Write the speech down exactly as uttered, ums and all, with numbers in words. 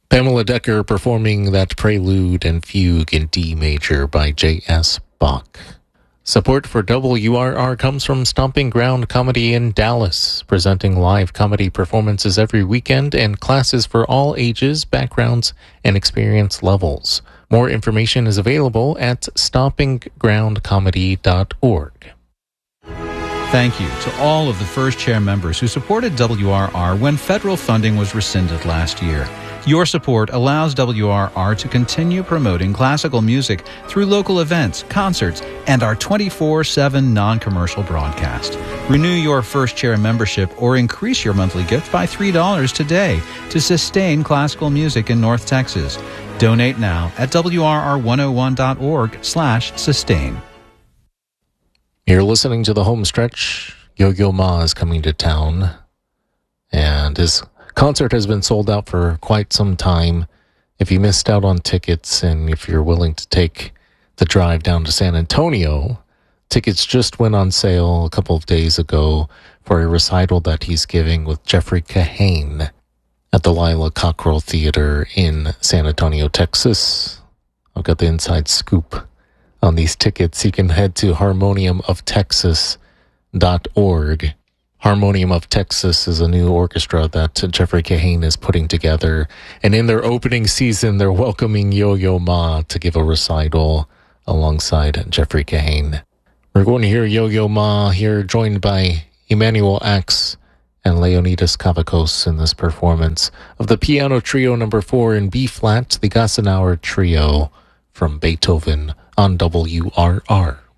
Pamela Decker performing that prelude and fugue in D major by J S. Bach. Support for W R R comes from Stomping Ground Comedy in Dallas, presenting live comedy performances every weekend and classes for all ages, backgrounds, and experience levels. More information is available at stomping ground comedy dot org. Thank you to all of the First Chair members who supported W R R when federal funding was rescinded last year. Your support allows W R R to continue promoting classical music through local events, concerts, and our twenty-four seven non-commercial broadcast. Renew your First Chair membership or increase your monthly gift by three dollars today to sustain classical music in North Texas. Donate now at W R R one oh one dot org slash sustain. You're listening to the home stretch. Yo-Yo Ma is coming to town, and his concert has been sold out for quite some time. If you missed out on tickets and if you're willing to take the drive down to San Antonio, tickets just went on sale a couple of days ago for a recital that he's giving with Jeffrey Kahane at the Lila Cockrell Theater in San Antonio, Texas. I've got the inside scoop on these tickets. You can head to harmonium of texas dot org. Harmonium of Texas is a new orchestra that Jeffrey Kahane is putting together. And in their opening season, they're welcoming Yo-Yo Ma to give a recital alongside Jeffrey Kahane. We're going to hear Yo-Yo Ma here, joined by Emmanuel Axe and Leonidas Kavakos in this performance of the Piano Trio number four in B-flat, the Gassenauer Trio from Beethoven on W R R.